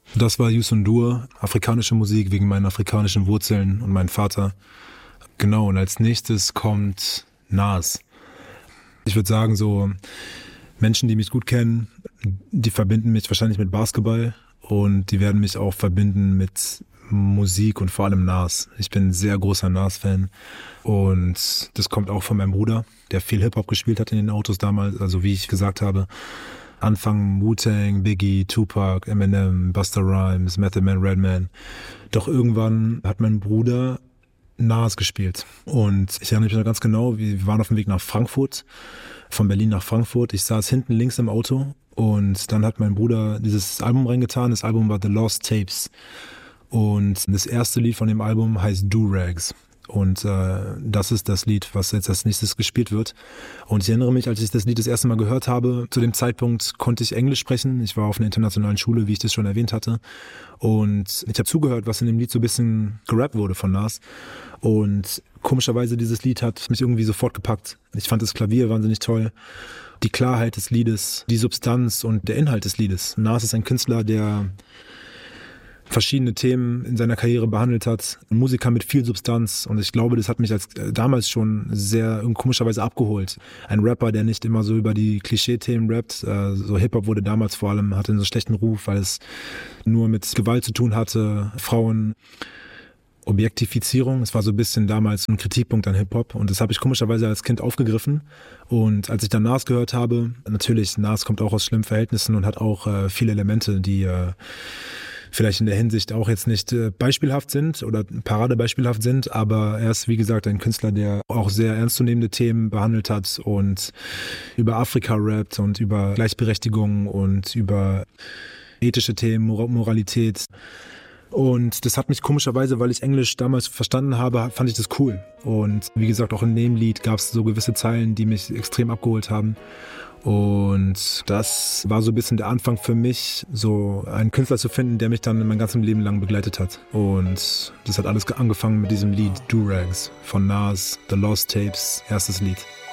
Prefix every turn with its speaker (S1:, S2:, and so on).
S1: Das war Youssou N'Dour, afrikanische Musik wegen meinen afrikanischen Wurzeln und meinem Vater. Genau, und als nächstes kommt Nas. Ich würde sagen, so Menschen, die mich gut kennen, die verbinden mich wahrscheinlich mit Basketball und die werden mich auch verbinden mit Musik und vor allem Nas. Ich bin ein sehr großer Nas-Fan und das kommt auch von meinem Bruder, der viel Hip-Hop gespielt hat in den Autos damals, also wie ich gesagt habe. Anfang Wu-Tang, Biggie, Tupac, Eminem, Busta Rhymes, Method Man, Redman. Doch irgendwann hat mein Bruder Nas gespielt. Und ich erinnere mich noch ganz genau, wir waren auf dem Weg nach Frankfurt, von Berlin nach Frankfurt. Ich saß hinten links im Auto und dann hat mein Bruder dieses Album reingetan. Das Album war The Lost Tapes. Und das erste Lied von dem Album heißt Do-Rags. Und das ist das Lied, was jetzt als nächstes gespielt wird. Und ich erinnere mich, als ich das Lied das erste Mal gehört habe, zu dem Zeitpunkt konnte ich Englisch sprechen. Ich war auf einer internationalen Schule, wie ich das schon erwähnt hatte. Und ich habe zugehört, was in dem Lied so ein bisschen gerappt wurde von Nas. Und komischerweise, dieses Lied hat mich irgendwie sofort gepackt. Ich fand das Klavier wahnsinnig toll. Die Klarheit des Liedes, die Substanz und der Inhalt des Liedes. Nas ist ein Künstler, der verschiedene Themen in seiner Karriere behandelt hat. Ein Musiker mit viel Substanz und ich glaube, das hat mich als damals schon sehr komischerweise abgeholt. Ein Rapper, der nicht immer so über die Klischee-Themen rappt. So Hip-Hop wurde damals vor allem, hatte einen so schlechten Ruf, weil es nur mit Gewalt zu tun hatte, Frauen, Objektifizierung. Es war so ein bisschen damals ein Kritikpunkt an Hip-Hop und das habe ich komischerweise als Kind aufgegriffen. Und als ich dann Nas gehört habe, natürlich, Nas kommt auch aus schlimmen Verhältnissen und hat auch viele Elemente, die vielleicht in der Hinsicht auch jetzt nicht beispielhaft sind oder paradebeispielhaft sind, aber er ist, wie gesagt, ein Künstler, der auch sehr ernstzunehmende Themen behandelt hat und über Afrika rappt und über Gleichberechtigung und über ethische Themen, Moralität. Und das hat mich komischerweise, weil ich Englisch damals verstanden habe, fand ich das cool. Und wie gesagt, auch in dem Lied gab es so gewisse Zeilen, die mich extrem abgeholt haben. Und das war so ein bisschen der Anfang für mich, so einen Künstler zu finden, der mich dann mein ganzes Leben lang begleitet hat. Und das hat alles angefangen mit diesem Lied Do-Rags von Nas, The Lost Tapes, erstes Lied.